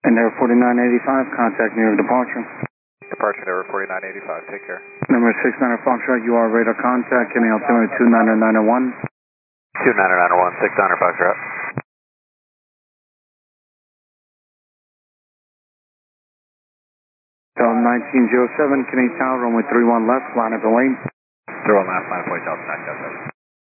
And Air 4985, contact New York departure. Departure Air 4985, take care. Number 69 Foxtrot, you are radar contact, getting altimeter 29901. 29901, 69 Foxtrot. Delta 1907, Canadian Tower, runway 31 left, line up the lane. 31 left, line of point Delta 907.